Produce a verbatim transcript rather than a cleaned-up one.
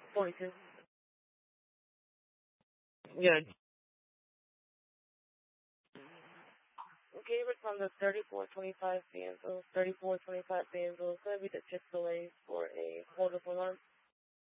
forty-two. Yeah. Gave it from the thirty-four twenty-five Banzos, thirty-four twenty-five Banzos. It's going to be the Chick-fil-A for a hold of a month.